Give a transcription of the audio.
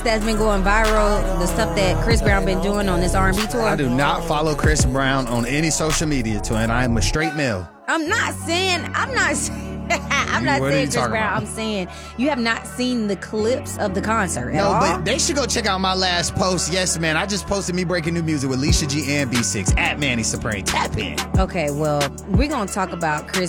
that's been going viral, the stuff that Chris Brown been doing on this R&B tour? I do not follow Chris Brown on any social media, twin. I am a straight male. I'm not saying Chris Brown. I'm saying you have not seen the clips of the concert at all? But they should go check out my last post. Yes, man. I just posted me breaking new music with Alicia G and B6 at Manny Supreme. Tap in. Okay, well, we're going to talk about Chris